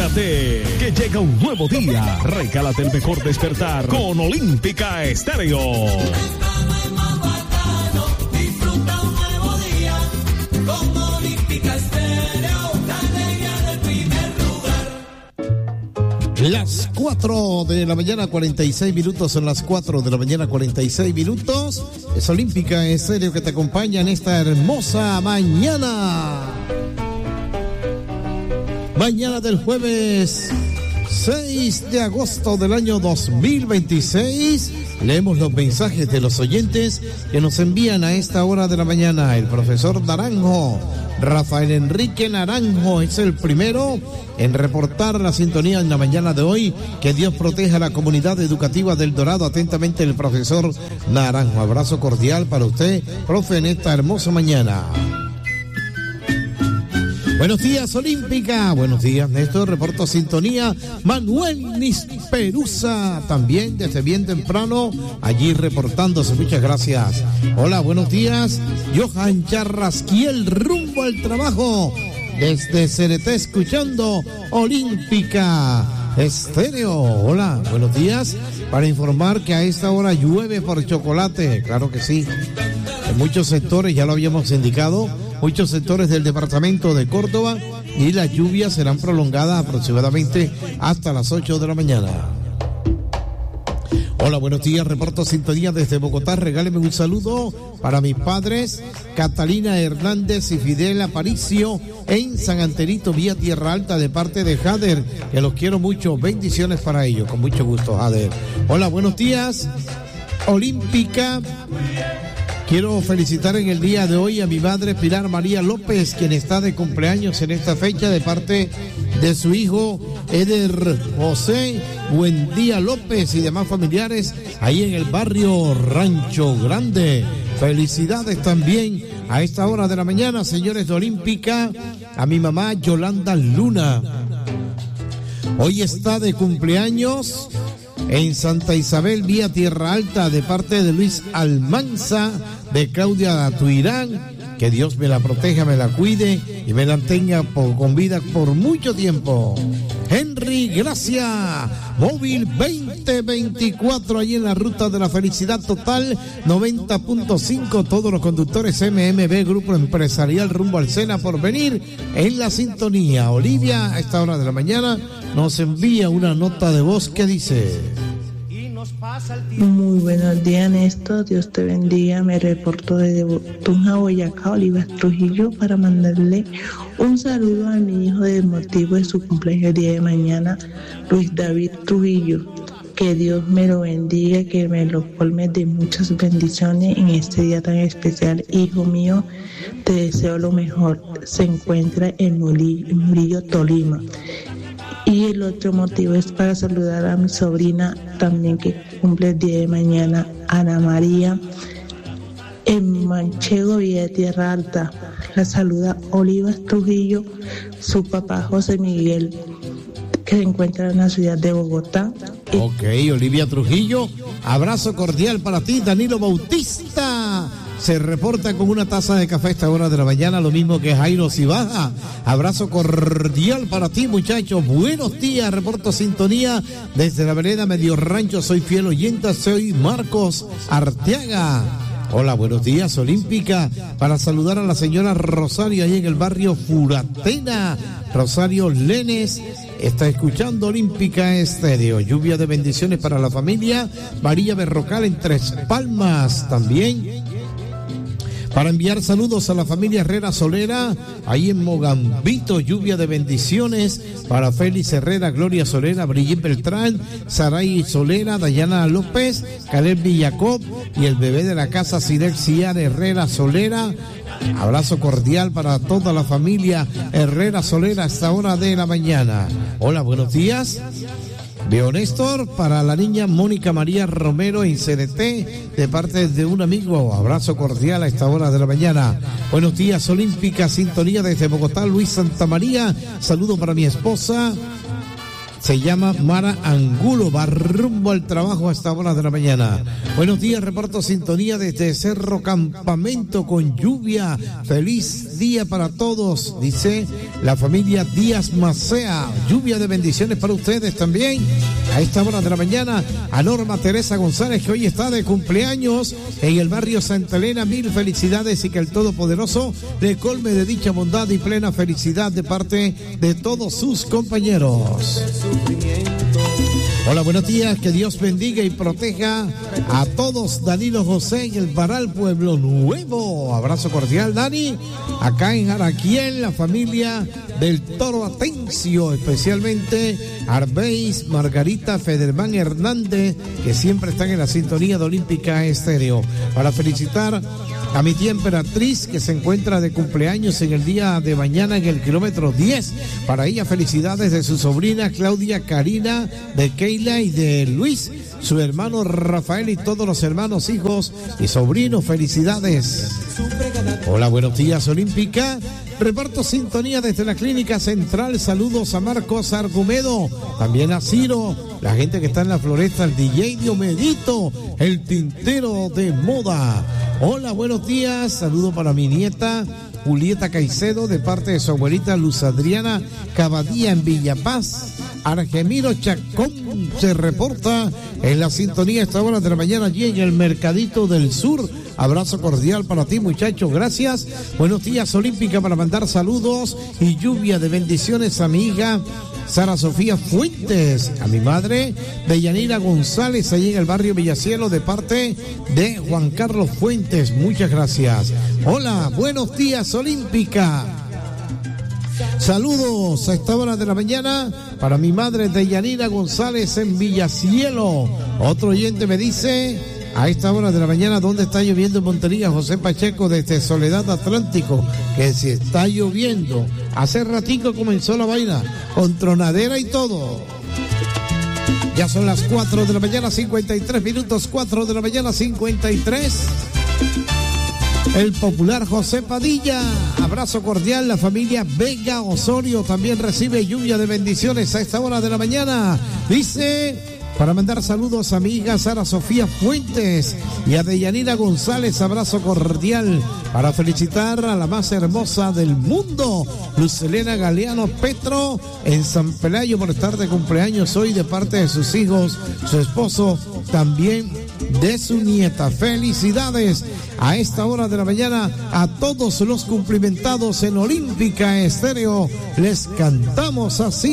Prepárate, que llega un nuevo día. Regálate el mejor despertar con Olímpica Estéreo. Disfruta un nuevo día con Olímpica Estéreo, la alegría del primer lugar. Las 4 de la mañana, 46 minutos, son las 4 de la mañana, 46 minutos. Es Olímpica Estéreo que te acompaña en esta hermosa mañana. Mañana del jueves 6 de agosto del año 2026. Leemos los mensajes de los oyentes que nos envían a esta hora de la mañana. El profesor Naranjo, Rafael Enrique Naranjo, es el primero en reportar la sintonía en la mañana de hoy. Que Dios proteja a la comunidad educativa del Dorado. Atentamente, el profesor Naranjo. Abrazo cordial para usted, profe, en esta hermosa mañana. Buenos días, Olímpica. Buenos días, Néstor. Reporto sintonía. Manuel Nisperuza, también desde bien temprano, allí reportándose. Muchas gracias. Hola, buenos días. Johan Charrasquiel, rumbo al trabajo. Desde CRT, escuchando Olímpica Estéreo. Hola, buenos días. Para informar que a esta hora llueve por chocolate. Claro que sí. En muchos sectores, ya lo habíamos indicado, muchos sectores del departamento de Córdoba, y las lluvias serán prolongadas aproximadamente hasta las 8 de la mañana. Hola, buenos días, reporto sintonía desde Bogotá. Regáleme un saludo para mis padres, Catalina Hernández y Fidel Aparicio, en San Antenito, vía Tierra Alta, de parte de Jader, que los quiero mucho. Bendiciones para ellos, con mucho gusto, Jader. Hola, buenos días, Olímpica. Quiero felicitar en el día de hoy a mi madre Pilar María López, quien está de cumpleaños en esta fecha, de parte de su hijo Eder José Buendía López y demás familiares ahí en el barrio Rancho Grande. Felicidades también a esta hora de la mañana, señores de Olímpica, a mi mamá Yolanda Luna. Hoy está de cumpleaños en Santa Isabel, vía Tierra Alta, de parte de Luis Almanza, de Claudia Tuirán. Que Dios me la proteja, me la cuide y me la tenga con vida por mucho tiempo. Henry Gracia, móvil 2024, ahí en la ruta de la felicidad total, 90.5. Todos los conductores MMB, Grupo Empresarial, rumbo al Sena por venir en la sintonía. Olivia, a esta hora de la mañana, nos envía una nota de voz que dice: muy buenos días, Néstor, Dios te bendiga. Me reporto desde Tunja, Boyacá, Olivas Trujillo, para mandarle un saludo a mi hijo de motivo de su cumpleaños el día de mañana, Luis David Trujillo. Que Dios me lo bendiga, que me lo colme de muchas bendiciones en este día tan especial. Hijo mío, te deseo lo mejor. Se encuentra en Murillo, Tolima. Y el otro motivo es para saludar a mi sobrina también, que cumple el día de mañana, Ana María, en Manchego, vía de Tierra Alta. La saluda Olivas Trujillo, su papá José Miguel, que se encuentra en la ciudad de Bogotá. Ok, Olivia Trujillo, abrazo cordial para ti. Danilo Bautista se reporta con una taza de café a esta hora de la mañana, lo mismo que Jairo Cibaja. Abrazo cordial para ti, muchachos. Buenos días, reporto sintonía desde la vereda Medio Rancho. Soy fiel oyente, soy Marcos Arteaga. Hola, buenos días, Olímpica. Para saludar a la señora Rosario, ahí en el barrio Furatena. Rosario Lenes está escuchando Olímpica Estéreo. Lluvia de bendiciones para la familia. María Berrocal en Tres Palmas también. Para enviar saludos a la familia Herrera Solera, ahí en Mogambito. Lluvia de bendiciones para Félix Herrera, Gloria Solera, Brigitte Beltrán, Saray Solera, Dayana López, Caleb Villacob y el bebé de la casa, Silexia Herrera Solera. Abrazo cordial para toda la familia Herrera Solera a esta hora de la mañana. Hola, buenos días. Veo Néstor, para la niña Mónica María Romero en CDT, de parte de un amigo. Abrazo cordial a esta hora de la mañana. Buenos días, Olímpica, sintonía desde Bogotá, Luis Santamaría. Saludo para mi esposa se llama Mara Angulo, va rumbo al trabajo a esta hora de la mañana. Buenos días, reporto sintonía desde Cerro Campamento con lluvia. Feliz día para todos, dice la familia Díaz Macea. Lluvia de bendiciones para ustedes también. A esta hora de la mañana, a Norma Teresa González, que hoy está de cumpleaños en el barrio Santa Elena. Mil felicidades y que el Todopoderoso le colme de dicha bondad y plena felicidad de parte de todos sus compañeros. Hola, buenos días, que Dios bendiga y proteja a todos. Danilo José en el Baral, Pueblo Nuevo. Abrazo cordial, Dani. Acá en Araquiel, la familia del Toro Atencio, especialmente Arbeis, Margarita, Federman Hernández, que siempre están en la sintonía de Olímpica Estéreo. Para felicitar a mi tía Emperatriz, que se encuentra de cumpleaños en el día de mañana en el kilómetro 10. Para ella, felicidades de su sobrina Claudia Karina, de Keila y de Luis, su hermano Rafael y todos los hermanos, hijos y sobrinos. Felicidades. Hola, buenos días, Olímpica. Reparto sintonía desde la Clínica Central. Saludos a Marcos Argumedo, también a Ciro, la gente que está en la floresta, el DJ Diomedito, el tintero de moda. Hola, buenos días. Saludo para mi nieta Julieta Caicedo de parte de su abuelita Luz Adriana Cabadía en Villapaz. Argemiro Chacón se reporta en la sintonía a esta hora de la mañana allí en el Mercadito del Sur. Abrazo cordial para ti, muchachos, gracias. Buenos días, Olímpica, para mandar saludos y lluvia de bendiciones a mi hija Sara Sofía Fuentes, a mi madre Deyanira González, allí en el barrio Villacielo, de parte de Juan Carlos Fuentes. Muchas gracias. Hola, buenos días, Olímpica. Saludos a esta hora de la mañana para mi madre Deyanira González en Villacielo. Otro oyente me dice a esta hora de la mañana dónde está lloviendo en Montería. José Pacheco desde Soledad Atlántico, que si está lloviendo. Hace ratico comenzó la vaina con tronadera y todo. Ya son las 4 de la mañana 53 minutos, 4 de la mañana 53. El popular José Padilla, abrazo cordial. La familia Vega Osorio también recibe lluvia de bendiciones a esta hora de la mañana. Dice, para mandar saludos a mi hija Sara Sofía Fuentes y a Deyanira González, abrazo cordial. Para felicitar a la más hermosa del mundo, Luz Elena Galeano Petro, en San Pelayo, por estar de cumpleaños hoy, de parte de sus hijos, su esposo, también de su nieta. Felicidades a esta hora de la mañana a todos los cumplimentados en Olímpica Estéreo. Les cantamos así.